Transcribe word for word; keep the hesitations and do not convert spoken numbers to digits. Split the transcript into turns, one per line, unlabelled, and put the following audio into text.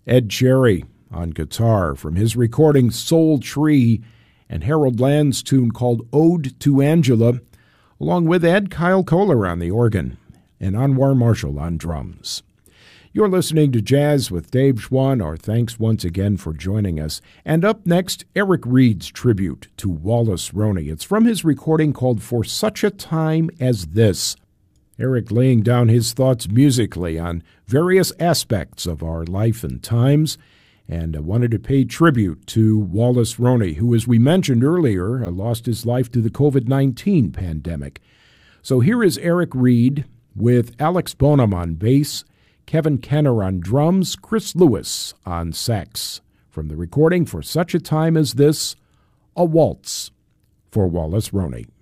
Ed Cherry on guitar from his recording Soul Tree, and Harold Land's tune called Ode to Angela, along with Ed Kyle Kohler on the organ and Anwar Marshall on drums. You're listening to Jazz with Dave Schwann. Our thanks once again for joining us. And up next, Eric Reed's tribute to Wallace Roney. It's from his recording called For Such a Time as This. Eric laying down his thoughts musically on various aspects of our life and times, and uh, wanted to pay tribute to Wallace Roney, who, as we mentioned earlier, uh, lost his life to the covid nineteen pandemic. So here is Eric Reed with Alex Bonham on bass, Kevin Kenner on drums, Chris Lewis on sax, from the recording For Such a Time as This, A Waltz for Wallace Roney.